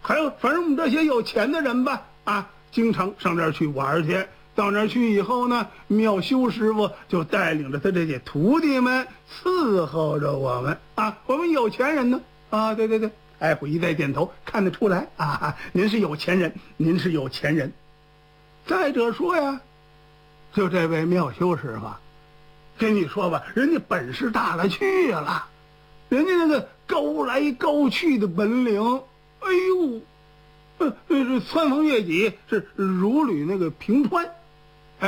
还有反正我们这些有钱的人吧，经常上这儿去玩去。到那儿去以后呢，妙修师傅就带领着他这些徒弟们伺候着我们我们有钱人呢对对对，不一再点头，看得出来您是有钱人，您是有钱人。再者说呀，就这位妙修师傅，跟你说吧，人家本事大了去了，人家那个高来高去的本领，哎呦，这穿房越脊是如履那个平川